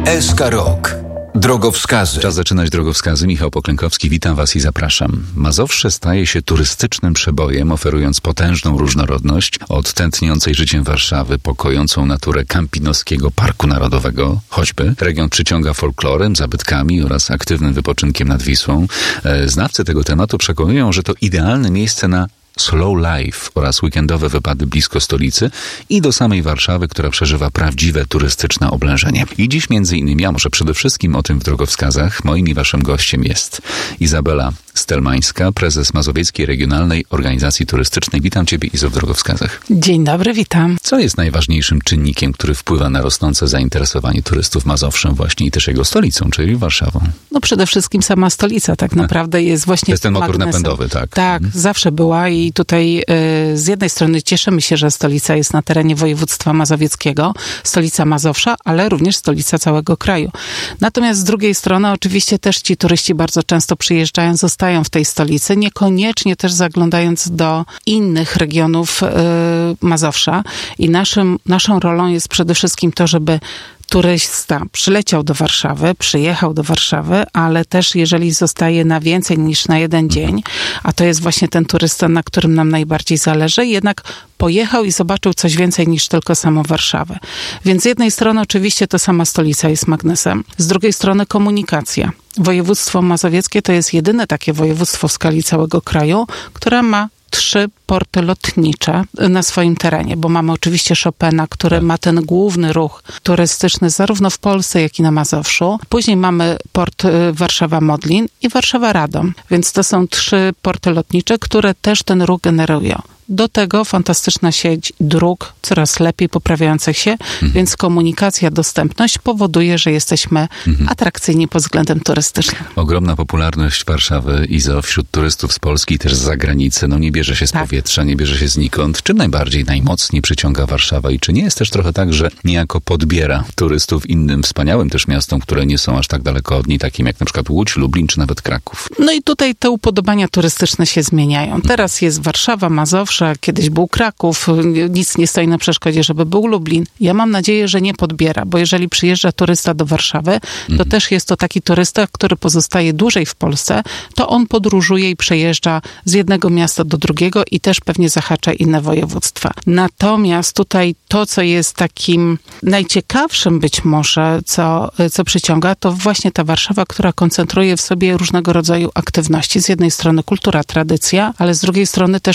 SK Rok. Drogowskazy. Czas zaczynać drogowskazy. Michał Poklękowski, witam Was i zapraszam. Mazowsze staje się turystycznym przebojem, oferując potężną różnorodność, od tętniącej życiem Warszawy po kojącą naturę Kampinoskiego Parku Narodowego, choćby. Region przyciąga folklorem, zabytkami oraz aktywnym wypoczynkiem nad Wisłą. Znawcy tego tematu przekonują, że to idealne miejsce na slow life oraz weekendowe wypady blisko stolicy i do samej Warszawy, która przeżywa prawdziwe turystyczne oblężenie. I dziś między innymi, a może przede wszystkim o tym w drogowskazach, moim i waszym gościem jest Izabela Stelmańska, prezes Mazowieckiej Regionalnej Organizacji Turystycznej. Witam Ciebie, Izo, w drogowskazach. Dzień dobry, witam. Co jest najważniejszym czynnikiem, który wpływa na rosnące zainteresowanie turystów Mazowszem właśnie i też jego stolicą, czyli Warszawą? No przede wszystkim sama stolica tak naprawdę jest właśnie... To jest ten motor magnesem. napędowy, tak? Tak, zawsze była i tutaj z jednej strony cieszymy się, że stolica jest na terenie województwa mazowieckiego, stolica Mazowsza, ale również stolica całego kraju. Natomiast z drugiej strony oczywiście też ci turyści bardzo często przyjeżdżają, zostają w tej stolicy, niekoniecznie też zaglądając do innych regionów Mazowsza. I naszą rolą jest przede wszystkim to, żeby turysta przyleciał do Warszawy, przyjechał do Warszawy, ale też jeżeli zostaje na więcej niż na jeden dzień, a to jest właśnie ten turysta, na którym nam najbardziej zależy, jednak pojechał i zobaczył coś więcej niż tylko samą Warszawę. Więc z jednej strony oczywiście to sama stolica jest magnesem, z drugiej strony komunikacja. Województwo mazowieckie to jest jedyne takie województwo w skali całego kraju, które ma 3 porty lotnicze na swoim terenie, bo mamy oczywiście Chopina, który ma ten główny ruch turystyczny zarówno w Polsce, jak i na Mazowszu. Później mamy port Warszawa-Modlin i Warszawa-Radom, więc to są 3 porty lotnicze, które też ten ruch generują. Do tego fantastyczna sieć dróg, coraz lepiej poprawiających się, więc komunikacja, dostępność powoduje, że jesteśmy atrakcyjni pod względem turystycznym. Ogromna popularność Warszawy, Izo, wśród turystów z Polski i też z zagranicy. No nie bierze się z powietrza, nie bierze się znikąd. Czym najmocniej przyciąga Warszawa i czy nie jest też trochę tak, że niejako podbiera turystów innym wspaniałym też miastom, które nie są aż tak daleko od niej, takim jak na przykład Łódź, Lublin czy nawet Kraków? No i tutaj te upodobania turystyczne się zmieniają. Teraz jest Warszawa, Mazowsze, kiedyś był Kraków, nic nie stoi na przeszkodzie, żeby był Lublin. Ja mam nadzieję, że nie podbiera, bo jeżeli przyjeżdża turysta do Warszawy, to też jest to taki turysta, który pozostaje dłużej w Polsce, to on podróżuje i przejeżdża z jednego miasta do drugiego i też pewnie zahacza inne województwa. Natomiast tutaj to, co jest takim najciekawszym być może, co przyciąga, to właśnie ta Warszawa, która koncentruje w sobie różnego rodzaju aktywności. Z jednej strony kultura, tradycja, ale z drugiej strony też